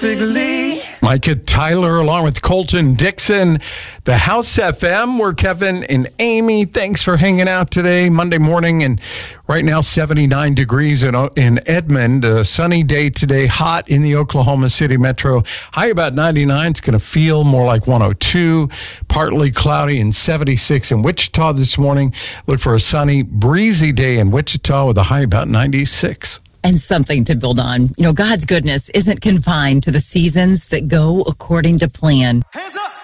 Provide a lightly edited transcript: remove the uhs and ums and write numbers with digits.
perfectly. Micah Tyler along with Colton Dixon, the House FM, where Kevin and Amy, thanks for hanging out today, Monday morning. And right now, 79 degrees in Edmond. A sunny day today, hot in the Oklahoma City metro. High about 99. It's going to feel more like 102. Partly cloudy and 76 in Wichita this morning. Look for a sunny, breezy day in Wichita with a high about 96. And something to build on. You know, God's goodness isn't confined to the seasons that go according to plan. Hands up!